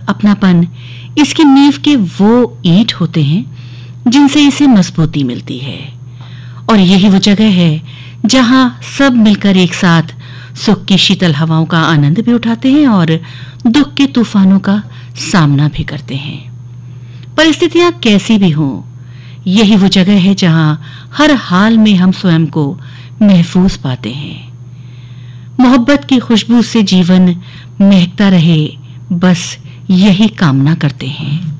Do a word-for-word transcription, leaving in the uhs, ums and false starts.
अपनापन इसकी नींव के वो ईंट होते हैं जिनसे इसे मजबूती मिलती है, और यही वो जगह है जहां सब मिलकर एक साथ सुख की शीतल हवाओं का आनंद भी उठाते हैं और दुख के तूफानों का सामना भी करते हैं। परिस्थितियां कैसी भी हों, यही वो जगह है जहां हर हाल में हम स्वयं को महफूज पाते हैं। मोहब्बत की खुशबू से जीवन महकता रहे, बस यही कामना करते हैं।